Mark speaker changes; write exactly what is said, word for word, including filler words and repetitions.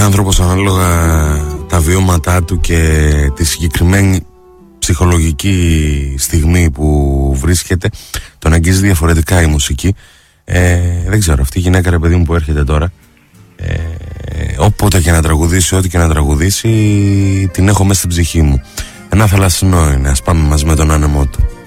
Speaker 1: άνθρωπος ανάλογα τα βιώματά του και τη συγκεκριμένη ψυχολογική στιγμή που βρίσκεται, τον αγγίζει διαφορετικά η μουσική. ε, Δεν ξέρω, αυτή η γυναίκα, ρε παιδί μου, που έρχεται τώρα, ε, όποτε και να τραγουδήσει, ό,τι και να τραγουδήσει, την έχω μέσα στην ψυχή μου. Ένα θαλασσινό είναι, ας πάμε μαζί με τον άνεμό του.